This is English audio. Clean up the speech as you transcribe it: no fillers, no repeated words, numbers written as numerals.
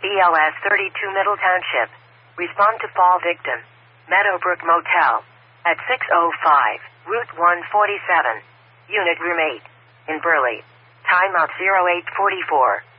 BLS 32 Middle Township. Respond to fall victim. Meadowbrook Motel. At 605, Route 147. Unit Room 8. In Burley. Time of 0844.